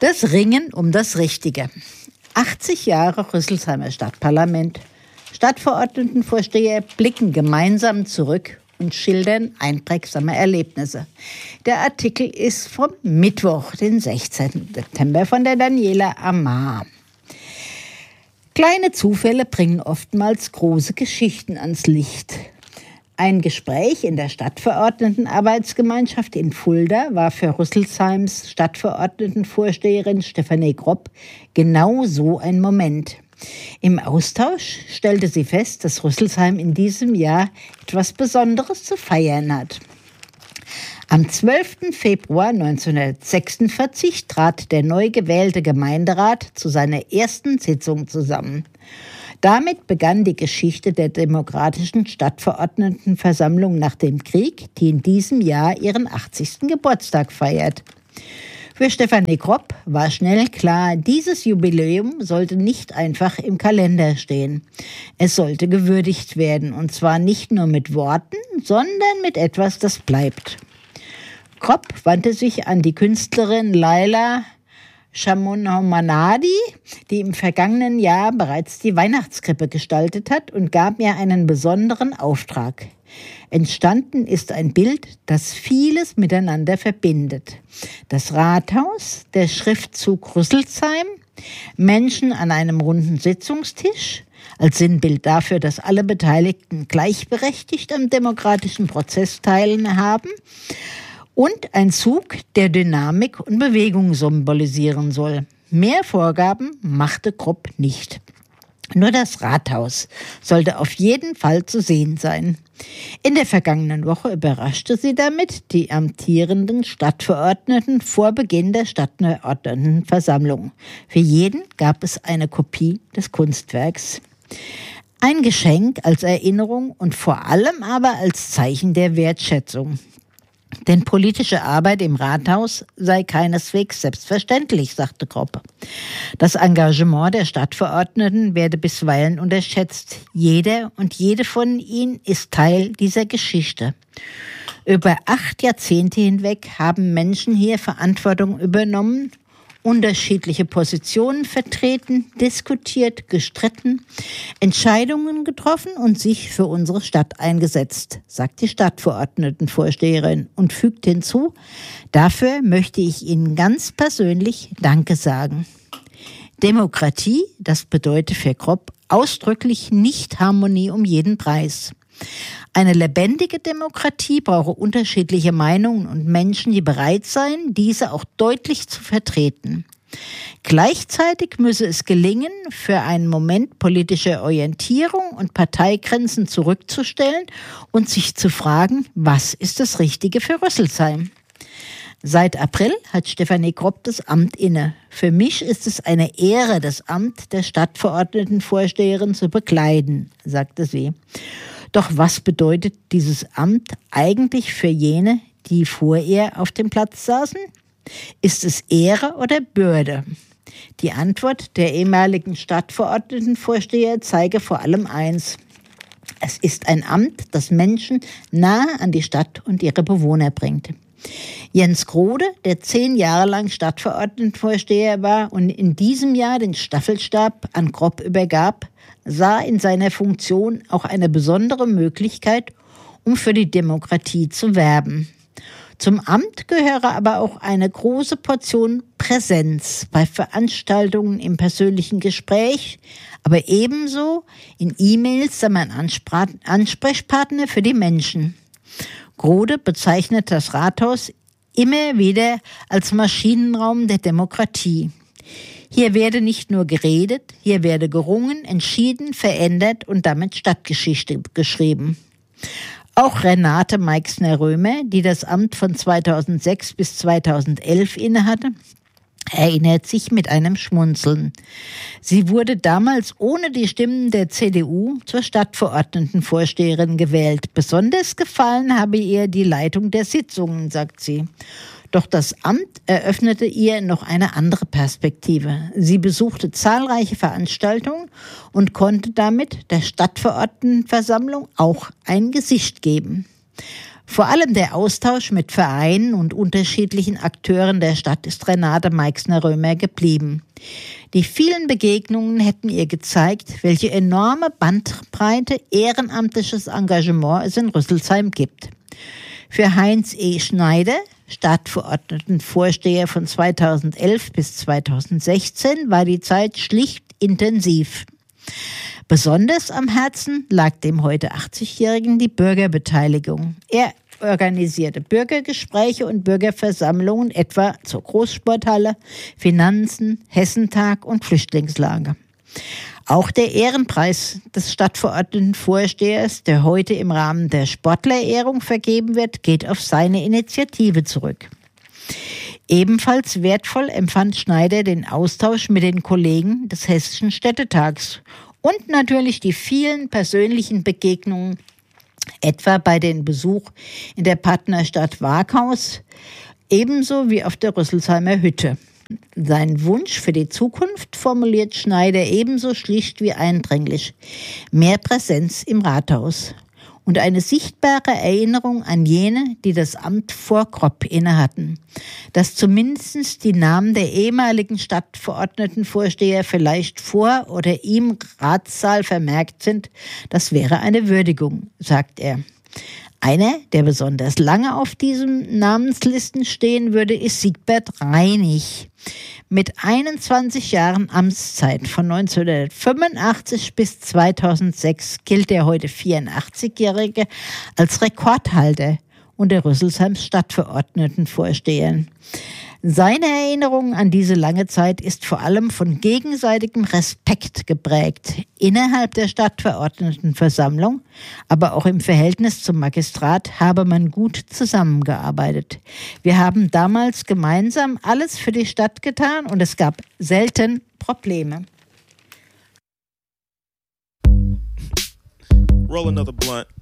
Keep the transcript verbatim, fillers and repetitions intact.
Das Ringen um das Richtige. achtzig Jahre Rüsselsheimer Stadtparlament. Stadtverordnetenvorsteher blicken gemeinsam zurück und schildern einprägsame Erlebnisse. Der Artikel ist vom Mittwoch, den sechzehnten September, von der Daniela Amar. Kleine Zufälle bringen oftmals große Geschichten ans Licht. Ein Gespräch in der Stadtverordnetenarbeitsgemeinschaft in Fulda war für Rüsselsheims Stadtverordnetenvorsteherin Stefanie Gropp genau so ein Moment. Im Austausch stellte sie fest, dass Rüsselsheim in diesem Jahr etwas Besonderes zu feiern hat. Am zwölften Februar neunzehnhundertsechsundvierzig trat der neu gewählte Gemeinderat zu seiner ersten Sitzung zusammen. Damit begann die Geschichte der demokratischen Stadtverordnetenversammlung nach dem Krieg, die in diesem Jahr ihren achtzigsten Geburtstag feiert. Für Stefanie Gropp war schnell klar, dieses Jubiläum sollte nicht einfach im Kalender stehen. Es sollte gewürdigt werden, und zwar nicht nur mit Worten, sondern mit etwas, das bleibt. Gropp wandte sich an die Künstlerin Laila Chamoun-Homanadi, die im vergangenen Jahr bereits die Weihnachtskrippe gestaltet hat, und gab mir einen besonderen Auftrag. Entstanden ist ein Bild, das vieles miteinander verbindet. Das Rathaus, der Schriftzug Rüsselsheim, Menschen an einem runden Sitzungstisch, als Sinnbild dafür, dass alle Beteiligten gleichberechtigt am demokratischen Prozess teilhaben, und ein Zug, der Dynamik und Bewegung symbolisieren soll. Mehr Vorgaben machte Gropp nicht. Nur das Rathaus sollte auf jeden Fall zu sehen sein. In der vergangenen Woche überraschte sie damit die amtierenden Stadtverordneten vor Beginn der Stadtverordnetenversammlung. Für jeden gab es eine Kopie des Kunstwerks. Ein Geschenk als Erinnerung und vor allem aber als Zeichen der Wertschätzung. Denn politische Arbeit im Rathaus sei keineswegs selbstverständlich, sagte Gropp. Das Engagement der Stadtverordneten werde bisweilen unterschätzt. Jeder und jede von ihnen ist Teil dieser Geschichte. Über acht Jahrzehnte hinweg haben Menschen hier Verantwortung übernommen, unterschiedliche Positionen vertreten, diskutiert, gestritten, Entscheidungen getroffen und sich für unsere Stadt eingesetzt, sagt die Stadtverordnetenvorsteherin und fügt hinzu: Dafür möchte ich Ihnen ganz persönlich Danke sagen. Demokratie, das bedeutet für Gropp ausdrücklich nicht Harmonie um jeden Preis. Eine lebendige Demokratie brauche unterschiedliche Meinungen und Menschen, die bereit seien, diese auch deutlich zu vertreten. Gleichzeitig müsse es gelingen, für einen Moment politische Orientierung und Parteigrenzen zurückzustellen und sich zu fragen, was ist das Richtige für Rüsselsheim? Seit April hat Stefanie Gropp das Amt inne. Für mich ist es eine Ehre, das Amt der Stadtverordnetenvorsteherin zu bekleiden, sagte sie. Doch was bedeutet dieses Amt eigentlich für jene, die vor ihr auf dem Platz saßen? Ist es Ehre oder Bürde? Die Antwort der ehemaligen Stadtverordnetenvorsteher zeige vor allem eins: Es ist ein Amt, das Menschen nahe an die Stadt und ihre Bewohner bringt. Jens Grode, der zehn Jahre lang Stadtverordnetenvorsteher war und in diesem Jahr den Staffelstab an Gropp übergab, sah in seiner Funktion auch eine besondere Möglichkeit, um für die Demokratie zu werben. Zum Amt gehöre aber auch eine große Portion Präsenz bei Veranstaltungen im persönlichen Gespräch, aber ebenso in E-Mails sei man Ansprechpartner für die Menschen. Grode bezeichnet das Rathaus immer wieder als Maschinenraum der Demokratie. Hier werde nicht nur geredet, hier werde gerungen, entschieden, verändert und damit Stadtgeschichte geschrieben. Auch Renate Meixner-Römer, die das Amt von zweitausendsechs bis zweitausendelf innehatte, erinnert sich mit einem Schmunzeln. Sie wurde damals ohne die Stimmen der C D U zur Stadtverordnetenvorsteherin gewählt. Besonders gefallen habe ihr die Leitung der Sitzungen, sagt sie. Doch das Amt eröffnete ihr noch eine andere Perspektive. Sie besuchte zahlreiche Veranstaltungen und konnte damit der Stadtverordnetenversammlung auch ein Gesicht geben. Vor allem der Austausch mit Vereinen und unterschiedlichen Akteuren der Stadt ist Renate Meixner-Römer geblieben. Die vielen Begegnungen hätten ihr gezeigt, welche enorme Bandbreite ehrenamtliches Engagement es in Rüsselsheim gibt. Für Heinz E. Schneider, Stadtverordnetenvorsteher von zweitausendelf bis zweitausendsechzehn, war die Zeit schlicht intensiv. Besonders am Herzen lag dem heute achtzigjährigen die Bürgerbeteiligung. Er organisierte Bürgergespräche und Bürgerversammlungen etwa zur Großsporthalle, Finanzen, Hessentag und Flüchtlingslager. Auch der Ehrenpreis des Stadtverordnetenvorstehers, der heute im Rahmen der Sportlerehrung vergeben wird, geht auf seine Initiative zurück. Ebenfalls wertvoll empfand Schneider den Austausch mit den Kollegen des Hessischen Städtetags und natürlich die vielen persönlichen Begegnungen, etwa bei den Besuch in der Partnerstadt Waaghaus, ebenso wie auf der Rüsselsheimer Hütte. Seinen Wunsch für die Zukunft formuliert Schneider ebenso schlicht wie eindringlich: mehr Präsenz im Rathaus und eine sichtbare Erinnerung an jene, die das Amt vor Kropp innehatten. Dass zumindest die Namen der ehemaligen Stadtverordnetenvorsteher vielleicht vor oder im Ratssaal vermerkt sind, das wäre eine Würdigung, sagt er. Einer, der besonders lange auf diesen Namenslisten stehen würde, ist Siegbert Reinig. Mit einundzwanzig Jahren Amtszeit von neunzehnhundertfünfundachtzig bis zweitausendsechs gilt der heute vierundachtzigjährige als Rekordhalter unter Rüsselsheims Stadtverordnetenvorstehern. Seine Erinnerung an diese lange Zeit ist vor allem von gegenseitigem Respekt geprägt, innerhalb der Stadtverordnetenversammlung, aber auch im Verhältnis zum Magistrat habe man gut zusammengearbeitet. Wir haben damals gemeinsam alles für die Stadt getan und es gab selten Probleme. Roll another blunt.